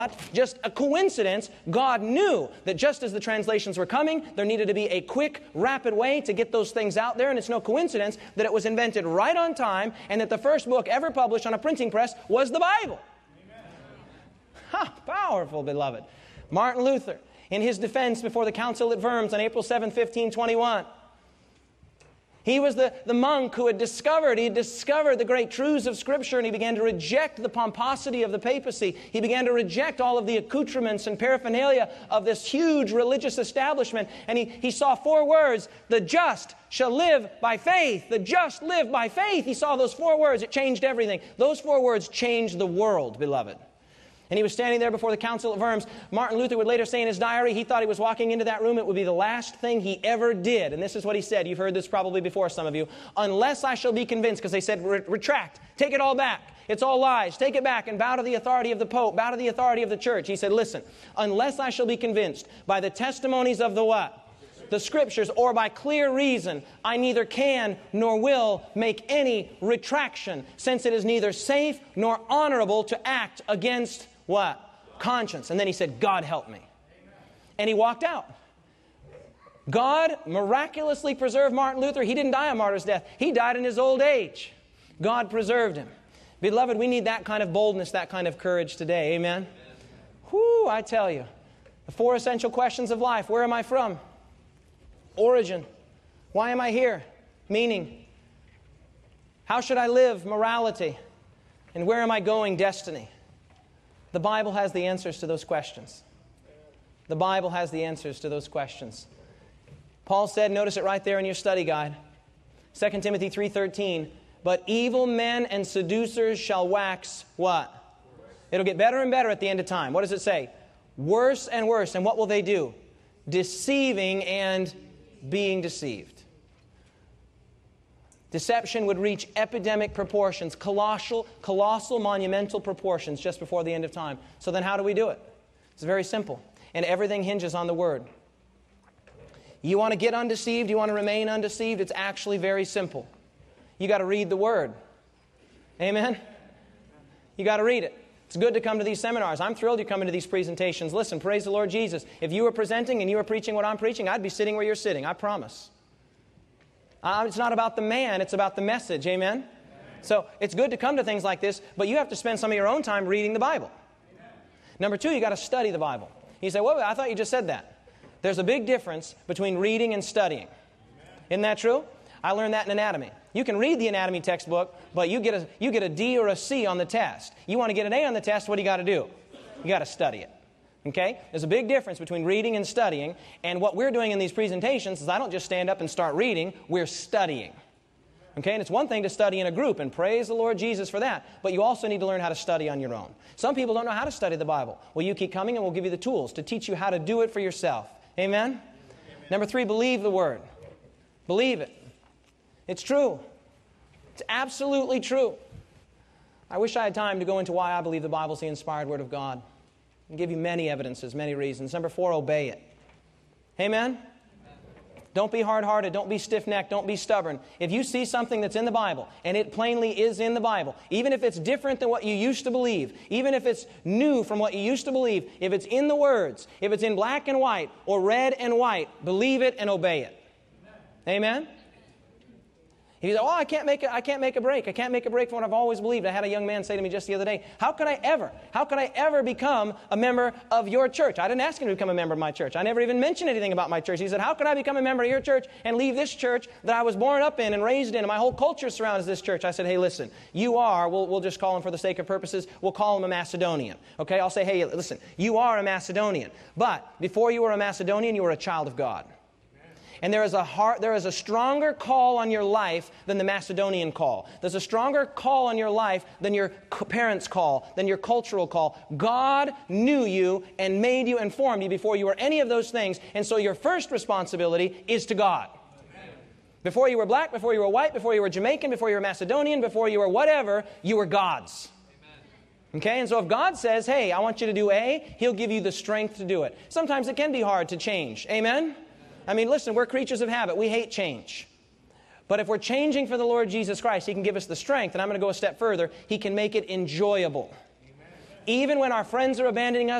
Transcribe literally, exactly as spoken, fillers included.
just a coincidence. God knew that just as the translations were coming, there needed to be a quick, rapid way to get those things out there. And it's no coincidence that it was invented right on time and that the first book ever published on a printing press was the Bible. Ha! Powerful, beloved. Martin Luther, in his defense before the council at Worms on April seventh, fifteen twenty-one, he was the, the monk who had discovered, he had discovered the great truths of Scripture, and he began to reject the pomposity of the papacy. He began to reject all of the accoutrements and paraphernalia of this huge religious establishment. And he, he saw four words: the just shall live by faith. The just live by faith. He saw those four words. It changed everything. Those four words changed the world, beloved. And he was standing there before the council at Worms. Martin Luther would later say in his diary, he thought he was walking into that room, it would be the last thing he ever did. And this is what he said. You've heard this probably before, some of you. Unless I shall be convinced, because they said, retract, take it all back. It's all lies. Take it back and bow to the authority of the Pope, bow to the authority of the church. He said, listen, unless I shall be convinced by the testimonies of the what? The Scriptures, or by clear reason, I neither can nor will make any retraction, since it is neither safe nor honorable to act against what? Conscience. And then he said, God help me. And he walked out. God miraculously preserved Martin Luther. He didn't die a martyr's death. He died in his old age. God preserved him. Beloved, we need that kind of boldness, that kind of courage today. Amen? Whoo, I tell you. The four essential questions of life. Where am I from? Origin. Why am I here? Meaning. How should I live? Morality. And where am I going? Destiny. The Bible has the answers to those questions. The Bible has the answers to those questions. Paul said, notice it right there in your study guide, Second Timothy three thirteen, but evil men and seducers shall wax what? It'll get better and better at the end of time. What does it say? Worse and worse. And what will they do? Deceiving and being deceived. Deception would reach epidemic proportions, colossal, colossal, monumental proportions just before the end of time. So then how do we do it? It's very simple. And everything hinges on the Word. You want to get undeceived? You want to remain undeceived? It's actually very simple. You got to read the Word. Amen? You got to read it. It's good to come to these seminars. I'm thrilled you're coming to these presentations. Listen, praise the Lord Jesus. If you were presenting and you were preaching what I'm preaching, I'd be sitting where you're sitting. I promise. Uh, it's not about the man, it's about the message. Amen? Amen? So it's good to come to things like this, but you have to spend some of your own time reading the Bible. Amen. Number two, you got to study the Bible. You say, well, I thought you just said that. There's a big difference between reading and studying. Amen. Isn't that true? I learned that in anatomy. You can read the anatomy textbook, but you get a, you get a D or a C on the test. You want to get an A on the test, what do you got to do? You got to study it. Okay? There's a big difference between reading and studying. And what we're doing in these presentations is I don't just stand up and start reading. We're studying. Okay? And it's one thing to study in a group, and praise the Lord Jesus for that. But you also need to learn how to study on your own. Some people don't know how to study the Bible. Well, you keep coming and we'll give you the tools to teach you how to do it for yourself. Amen? Amen. Number three, believe the Word. Believe it. It's true. It's absolutely true. I wish I had time to go into why I believe the Bible is the inspired Word of God. I'll give you many evidences, many reasons. Number four, obey it. Amen? Amen. Don't be hard-hearted. Don't be stiff-necked. Don't be stubborn. If you see something that's in the Bible, and it plainly is in the Bible, even if it's different than what you used to believe, even if it's new from what you used to believe, if it's in the words, if it's in black and white or red and white, believe it and obey it. Amen? He said, oh, I can't make a, I can't make a break. I can't make a break from what I've always believed. I had a young man say to me just the other day, how could I ever, how could I ever become a member of your church? I didn't ask him to become a member of my church. I never even mentioned anything about my church. He said, how could I become a member of your church and leave this church that I was born up in and raised in, and my whole culture surrounds this church? I said, hey, listen, you are, we'll, we'll just call him for the sake of purposes, we'll call him a Macedonian. Okay, I'll say, hey, listen, you are a Macedonian. But before you were a Macedonian, you were a child of God. And there is a heart, there is a stronger call on your life than the Macedonian call. There's a stronger call on your life than your parents' call, than your cultural call. God knew you and made you and formed you before you were any of those things. And so your first responsibility is to God. Amen. Before you were black, before you were white, before you were Jamaican, before you were Macedonian, before you were whatever, you were God's. Okay, and so if God says, hey, I want you to do A, He'll give you the strength to do it. Sometimes it can be hard to change. Amen? I mean, listen, we're creatures of habit. We hate change. But if we're changing for the Lord Jesus Christ, He can give us the strength. And I'm going to go a step further. He can make it enjoyable. Amen. Even when our friends are abandoning us,